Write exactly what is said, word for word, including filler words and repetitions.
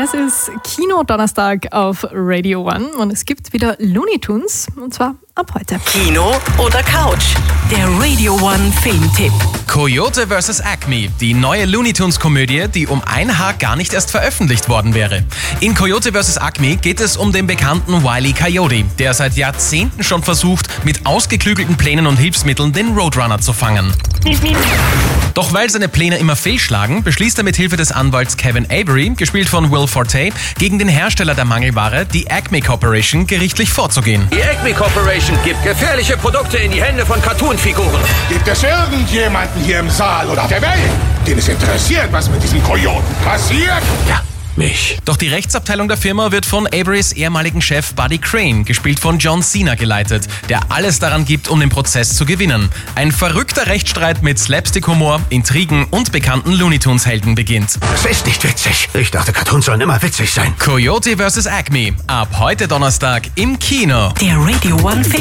Es ist Kino-Donnerstag auf Radio One und es gibt wieder Looney Tunes und zwar ab heute. Kino oder Couch? Der Radio One Filmtipp. Coyote versus. Acme, die neue Looney Tunes Komödie, die um ein Haar gar nicht erst veröffentlicht worden wäre. In Coyote versus. Acme geht es um den bekannten Wile E. Coyote, der seit Jahrzehnten schon versucht, mit ausgeklügelten Plänen und Hilfsmitteln den Roadrunner zu fangen. Doch weil seine Pläne immer fehlschlagen, beschließt er mit Hilfe des Anwalts Kevin Avery, gespielt von Will Forte, gegen den Hersteller der Mangelware, die Acme Corporation, gerichtlich vorzugehen. Die Acme Corporation gibt gefährliche Produkte in die Hände von Cartoonfiguren. Gibt es irgendjemanden hier im Saal oder auf der Welt, den es interessiert, was mit diesem Kojoten passiert? Ja, mich. Doch die Rechtsabteilung der Firma wird von Averys ehemaligen Chef Buddy Crane, gespielt von John Cena, geleitet, der alles daran gibt, um den Prozess zu gewinnen. Ein verrückter Rechtsstreit mit Slapstick-Humor, Intrigen und bekannten Looney Tunes-Helden beginnt. Das ist nicht witzig. Ich dachte, Cartoons sollen immer witzig sein. Coyote versus. Acme, ab heute Donnerstag im Kino. Der Radio One Film